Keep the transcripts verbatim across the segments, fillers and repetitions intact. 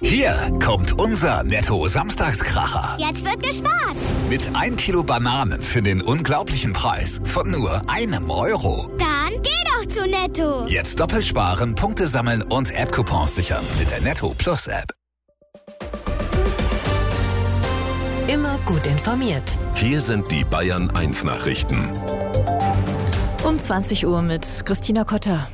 Hier kommt unser Netto-Samstagskracher. Jetzt wird gespart. Mit ein Kilo Bananen für den unglaublichen Preis von nur einem Euro. Dann geh doch zu Netto. Jetzt doppelt sparen, Punkte sammeln und App-Coupons sichern mit der Netto Plus App. Immer gut informiert. Hier sind die Bayern eins Nachrichten. Um zwanzig Uhr mit Christina Kotter.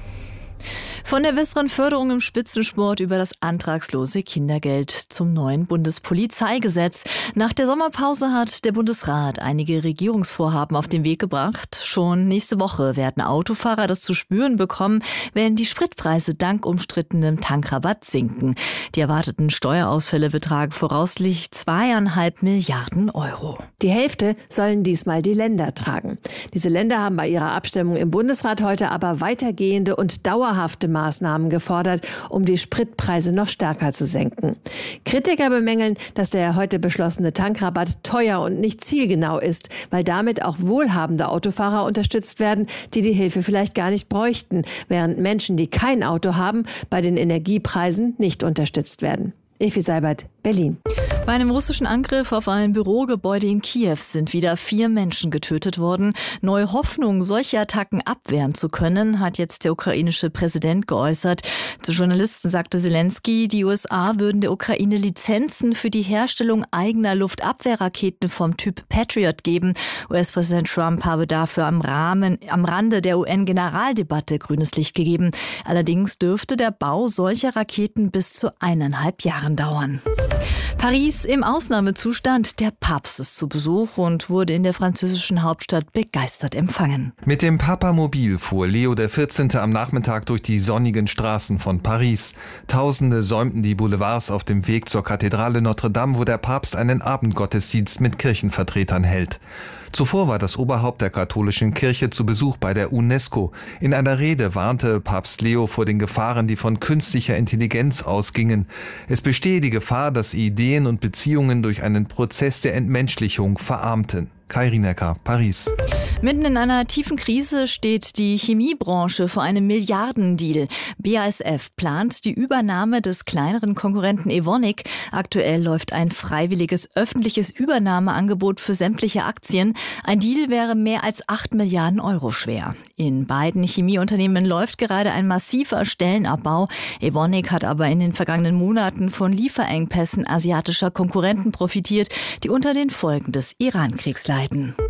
Von der besseren Förderung im Spitzensport über das antragslose Kindergeld zum neuen Bundespolizeigesetz. Nach der Sommerpause hat der Bundesrat einige Regierungsvorhaben auf den Weg gebracht. Schon nächste Woche werden Autofahrer das zu spüren bekommen, wenn die Spritpreise dank umstrittenem Tankrabatt sinken. Die erwarteten Steuerausfälle betragen voraussichtlich zweieinhalb Milliarden Euro. Die Hälfte sollen diesmal die Länder tragen. Diese Länder haben bei ihrer Abstimmung im Bundesrat heute aber weitergehende und dauerhafte Maßnahmen gefordert, um die Spritpreise noch stärker zu senken. Kritiker bemängeln, dass der heute beschlossene Tankrabatt teuer und nicht zielgenau ist, weil damit auch wohlhabende Autofahrer unterstützt werden, die die Hilfe vielleicht gar nicht bräuchten, während Menschen, die kein Auto haben, bei den Energiepreisen nicht unterstützt werden. Evi Seibert, Berlin. Bei einem russischen Angriff auf ein Bürogebäude in Kiew sind wieder vier Menschen getötet worden. Neue Hoffnung, solche Attacken abwehren zu können, hat jetzt der ukrainische Präsident geäußert. Zu Journalisten sagte Zelensky, die U S A würden der Ukraine Lizenzen für die Herstellung eigener Luftabwehrraketen vom Typ Patriot geben. U S-Präsident Trump habe dafür am, Rahmen, am Rande der U N-Generaldebatte grünes Licht gegeben. Allerdings dürfte der Bau solcher Raketen bis zu eineinhalb Jahren dauern. Paris im Ausnahmezustand. Der Papst ist zu Besuch und wurde in der französischen Hauptstadt begeistert empfangen. Mit dem Papamobil fuhr Leo der vierzehnte am Nachmittag durch die sonnigen Straßen von Paris. Tausende säumten die Boulevards auf dem Weg zur Kathedrale Notre Dame, wo der Papst einen Abendgottesdienst mit Kirchenvertretern hält. Zuvor war das Oberhaupt der katholischen Kirche zu Besuch bei der UNESCO. In einer Rede warnte Papst Leo vor den Gefahren, die von künstlicher Intelligenz ausgingen. Es bestehe die Gefahr, dass Ideen und Beziehungen durch einen Prozess der Entmenschlichung verarmten. Kai Rienecker, Paris. Mitten in einer tiefen Krise steht die Chemiebranche vor einem Milliardendeal. B A S F plant die Übernahme des kleineren Konkurrenten Evonik. Aktuell läuft ein freiwilliges öffentliches Übernahmeangebot für sämtliche Aktien. Ein Deal wäre mehr als acht Milliarden Euro schwer. In beiden Chemieunternehmen läuft gerade ein massiver Stellenabbau. Evonik hat aber in den vergangenen Monaten von Lieferengpässen asiatischer Konkurrenten profitiert, die unter den Folgen des Iran-Kriegs leiden.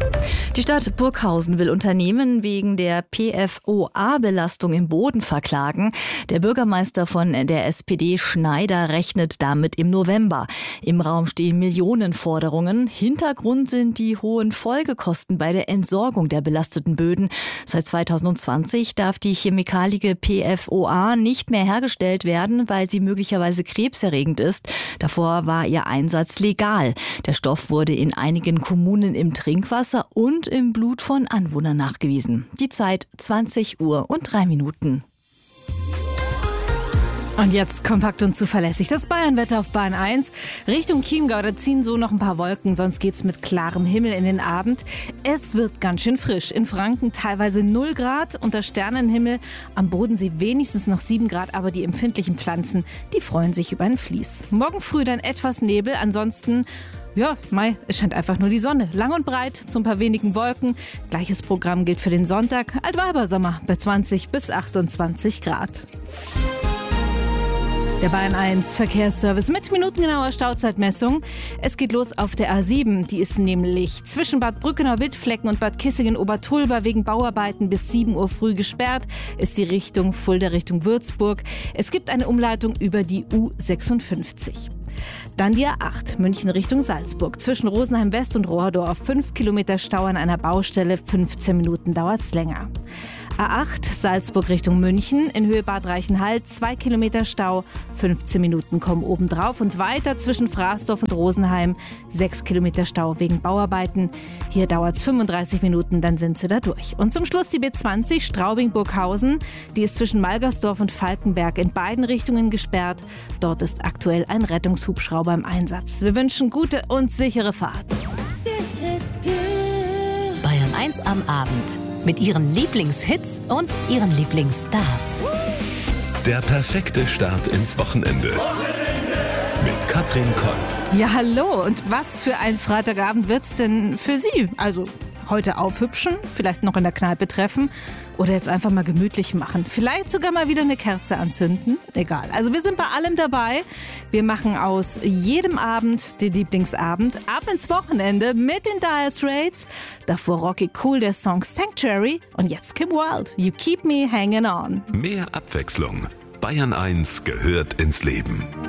Die Stadt Burghausen will Unternehmen wegen der P F O A-Belastung im Boden verklagen. Der Bürgermeister von der S P D Schneider rechnet damit im November. Im Raum stehen Millionenforderungen. Hintergrund sind die hohen Folgekosten bei der Entsorgung der belasteten Böden. Seit zweitausendzwanzig darf die chemikalige P F O A nicht mehr hergestellt werden, weil sie möglicherweise krebserregend ist. Davor war ihr Einsatz legal. Der Stoff wurde in einigen Kommunen im Trinkwasser und im Blut von Anwohnern nachgewiesen. Die Zeit zwanzig Uhr und drei Minuten. Und jetzt kompakt und zuverlässig das Bayernwetter auf Bayern eins. Richtung Chiemgau, da ziehen so noch ein paar Wolken, sonst geht's mit klarem Himmel in den Abend. Es wird ganz schön frisch. In Franken teilweise null Grad, unter Sternenhimmel. Am Bodensee wenigstens noch sieben Grad, aber die empfindlichen Pflanzen, die freuen sich über ein Vlies. Morgen früh dann etwas Nebel, ansonsten ja, Mai, es scheint einfach nur die Sonne. Lang und breit, zu ein paar wenigen Wolken. Gleiches Programm gilt für den Sonntag. Altweibersommer bei zwanzig bis achtundzwanzig Grad. Der Bayern eins Verkehrsservice mit minutengenauer Stauzeitmessung. Es geht los auf der A sieben. Die ist nämlich zwischen Bad Brückenau-Wittflecken und Bad Kissingen-Obertulba wegen Bauarbeiten bis sieben Uhr früh gesperrt. Ist die Richtung Fulda Richtung Würzburg. Es gibt eine Umleitung über die U sechsundfünfzig. Dann die A acht, München Richtung Salzburg. Zwischen Rosenheim West und Rohrdorf fünf Kilometer Stau an einer Baustelle, fünfzehn Minuten dauert's länger. A acht, Salzburg Richtung München, in Höhe Bad Reichenhall, zwei Kilometer Stau, fünfzehn Minuten kommen obendrauf und weiter zwischen Fraßdorf und Rosenheim, sechs Kilometer Stau wegen Bauarbeiten. Hier dauert's fünfunddreißig Minuten, dann sind sie da durch. Und zum Schluss die B zwanzig, Straubing-Burghausen, die ist zwischen Malgersdorf und Falkenberg in beiden Richtungen gesperrt. Dort ist aktuell ein Rettungshubschrauber im Einsatz. Wir wünschen gute und sichere Fahrt. Bayern eins am Abend. Mit ihren Lieblingshits und ihren Lieblingsstars. Der perfekte Start ins Wochenende. Wochenende. Katrin Kolb. Ja, hallo. Und was für ein Freitagabend wird's denn für Sie? Also heute aufhübschen, vielleicht noch in der Kneipe treffen oder jetzt einfach mal gemütlich machen. Vielleicht sogar mal wieder eine Kerze anzünden. Egal. Also wir sind bei allem dabei. Wir machen aus jedem Abend den Lieblingsabend. Ab ins Wochenende mit den Dire Straits. Davor Rocky Cool, der Song Sanctuary. Und jetzt Kim Wilde, You Keep Me Hanging On. Mehr Abwechslung. Bayern eins gehört ins Leben.